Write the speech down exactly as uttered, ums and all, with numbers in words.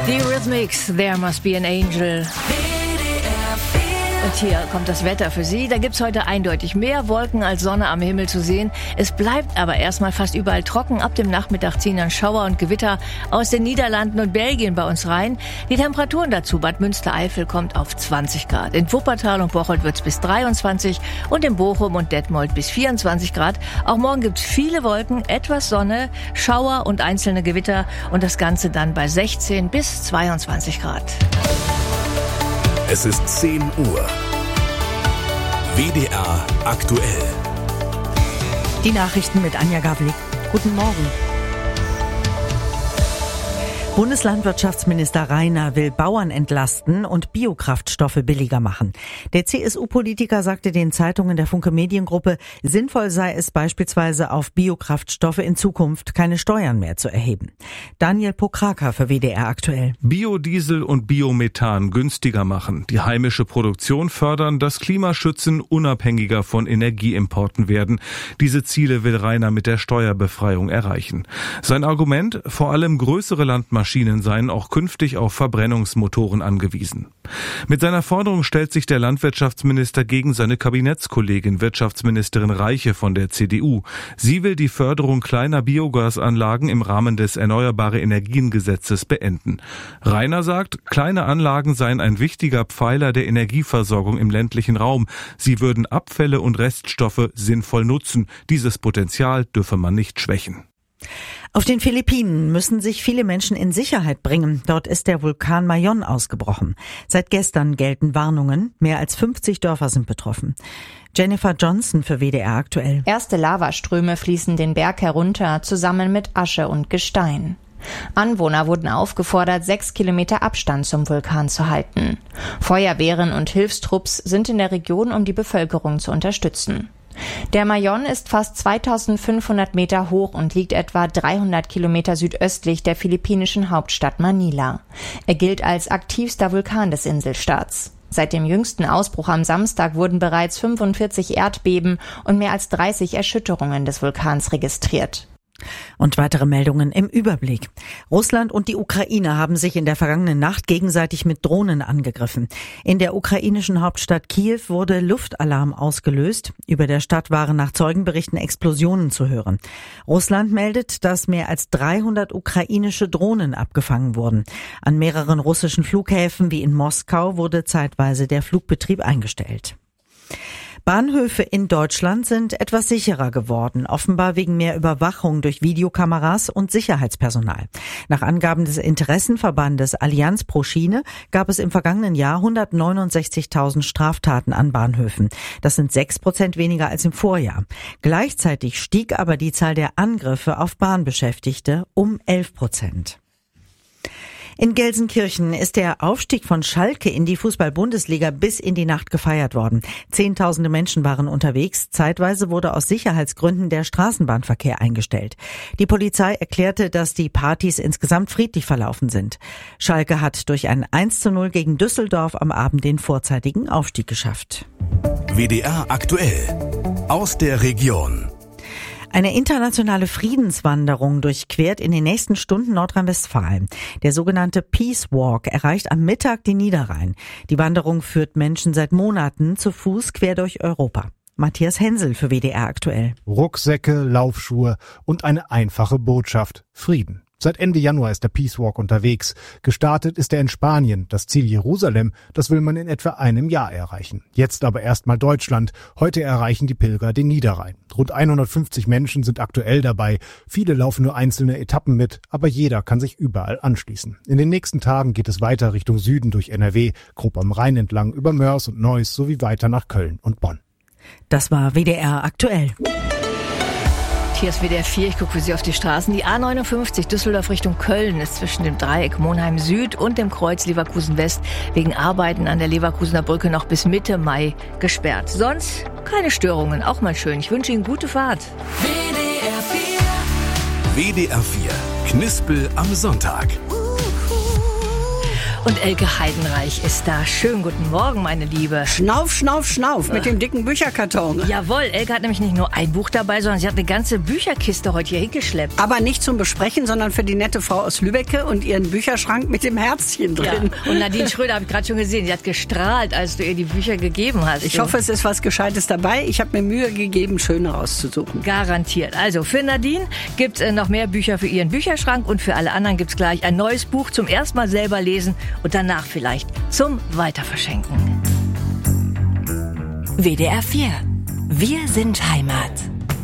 Die Rhythmics, There Must Be an Angel. Und hier kommt das Wetter für Sie. Da gibt's heute eindeutig mehr Wolken als Sonne am Himmel zu sehen. Es bleibt aber erstmal fast überall trocken. Ab dem Nachmittag ziehen dann Schauer und Gewitter aus den Niederlanden und Belgien bei uns rein. Die Temperaturen dazu: Bad Münstereifel kommt auf zwanzig Grad. In Wuppertal und Bocholt wird's bis dreiundzwanzig und in Bochum und Detmold bis vierundzwanzig Grad. Auch morgen gibt's viele Wolken, etwas Sonne, Schauer und einzelne Gewitter und das Ganze dann bei sechzehn bis zweiundzwanzig Grad. Es ist zehn Uhr. W D R aktuell. Die Nachrichten mit Anja Gavlik. Guten Morgen. Bundeslandwirtschaftsminister Rainer will Bauern entlasten und Biokraftstoffe billiger machen. Der C S U-Politiker sagte den Zeitungen der Funke Mediengruppe, sinnvoll sei es beispielsweise auf Biokraftstoffe in Zukunft keine Steuern mehr zu erheben. Daniel Pokraka für W D R aktuell. Biodiesel und Biomethan günstiger machen, die heimische Produktion fördern, das Klima schützen, unabhängiger von Energieimporten werden. Diese Ziele will Rainer mit der Steuerbefreiung erreichen. Sein Argument: vor allem größere Landmaschinen seien auch künftig auf Verbrennungsmotoren angewiesen. Mit seiner Forderung stellt sich der Landwirtschaftsminister gegen seine Kabinettskollegin Wirtschaftsministerin Reiche von der C D U. Sie will die Förderung kleiner Biogasanlagen im Rahmen des Erneuerbare Energien Gesetzes beenden. Rainer sagt, kleine Anlagen seien ein wichtiger Pfeiler der Energieversorgung im ländlichen Raum. Sie würden Abfälle und Reststoffe sinnvoll nutzen. Dieses Potenzial dürfe man nicht schwächen. Auf den Philippinen müssen sich viele Menschen in Sicherheit bringen. Dort ist der Vulkan Mayon ausgebrochen. Seit gestern gelten Warnungen. Mehr als fünfzig Dörfer sind betroffen. Jennifer Johnson für W D R aktuell. Erste Lavaströme fließen den Berg herunter, zusammen mit Asche und Gestein. Anwohner wurden aufgefordert, sechs Kilometer Abstand zum Vulkan zu halten. Feuerwehren und Hilfstrupps sind in der Region, um die Bevölkerung zu unterstützen. Der Mayon ist fast zweitausendfünfhundert Meter hoch und liegt etwa dreihundert Kilometer südöstlich der philippinischen Hauptstadt Manila. Er gilt als aktivster Vulkan des Inselstaats. Seit dem jüngsten Ausbruch am Samstag wurden bereits fünfundvierzig Erdbeben und mehr als dreißig Erschütterungen des Vulkans registriert. Und weitere Meldungen im Überblick. Russland und die Ukraine haben sich in der vergangenen Nacht gegenseitig mit Drohnen angegriffen. In der ukrainischen Hauptstadt Kiew wurde Luftalarm ausgelöst. Über der Stadt waren nach Zeugenberichten Explosionen zu hören. Russland meldet, dass mehr als dreihundert ukrainische Drohnen abgefangen wurden. An mehreren russischen Flughäfen wie in Moskau wurde zeitweise der Flugbetrieb eingestellt. Bahnhöfe in Deutschland sind etwas sicherer geworden, offenbar wegen mehr Überwachung durch Videokameras und Sicherheitspersonal. Nach Angaben des Interessenverbandes Allianz pro Schiene gab es im vergangenen Jahr hundertneunundsechzigtausend Straftaten an Bahnhöfen. Das sind sechs Prozent weniger als im Vorjahr. Gleichzeitig stieg aber die Zahl der Angriffe auf Bahnbeschäftigte um elf Prozent. In Gelsenkirchen ist der Aufstieg von Schalke in die Fußball-Bundesliga bis in die Nacht gefeiert worden. Zehntausende Menschen waren unterwegs. Zeitweise wurde aus Sicherheitsgründen der Straßenbahnverkehr eingestellt. Die Polizei erklärte, dass die Partys insgesamt friedlich verlaufen sind. Schalke hat durch ein eins zu null gegen Düsseldorf am Abend den vorzeitigen Aufstieg geschafft. W D R aktuell. Aus der Region. Eine internationale Friedenswanderung durchquert in den nächsten Stunden Nordrhein-Westfalen. Der sogenannte Peace Walk erreicht am Mittag den Niederrhein. Die Wanderung führt Menschen seit Monaten zu Fuß quer durch Europa. Matthias Hensel für W D R aktuell. Rucksäcke, Laufschuhe und eine einfache Botschaft: Frieden. Seit Ende Januar ist der Peace Walk unterwegs. Gestartet ist er in Spanien. Das Ziel Jerusalem, das will man in etwa einem Jahr erreichen. Jetzt aber erstmal Deutschland. Heute erreichen die Pilger den Niederrhein. Rund hundertfünfzig Menschen sind aktuell dabei. Viele laufen nur einzelne Etappen mit, aber jeder kann sich überall anschließen. In den nächsten Tagen geht es weiter Richtung Süden durch N R W, grob am Rhein entlang, über Mörs und Neuss sowie weiter nach Köln und Bonn. Das war W D R aktuell. Hier ist W D R vier, ich gucke für Sie auf die Straßen. Die A neunundfünfzig Düsseldorf Richtung Köln ist zwischen dem Dreieck Monheim Süd und dem Kreuz Leverkusen West wegen Arbeiten an der Leverkusener Brücke noch bis Mitte Mai gesperrt. Sonst keine Störungen, auch mal schön. Ich wünsche Ihnen gute Fahrt. W D R vier. W D R vier, Knispel am Sonntag. Und Elke Heidenreich ist da. Schönen guten Morgen, meine Liebe. Schnauf, schnauf, schnauf mit dem dicken Bücherkarton. Jawohl, Elke hat nämlich nicht nur ein Buch dabei, sondern sie hat eine ganze Bücherkiste heute hier hingeschleppt. Aber nicht zum Besprechen, sondern für die nette Frau aus Lübbecke und ihren Bücherschrank mit dem Herzchen drin. Ja. Und Nadine Schröder habe ich gerade schon gesehen. Sie hat gestrahlt, als du ihr die Bücher gegeben hast. Ich hoffe, es ist was Gescheites dabei. Ich habe mir Mühe gegeben, schöne rauszusuchen. Garantiert. Also für Nadine gibt es noch mehr Bücher für ihren Bücherschrank und für alle anderen gibt es gleich ein neues Buch zum ersten Mal selber lesen und danach vielleicht zum Weiterverschenken. W D R vier. Wir sind Heimat.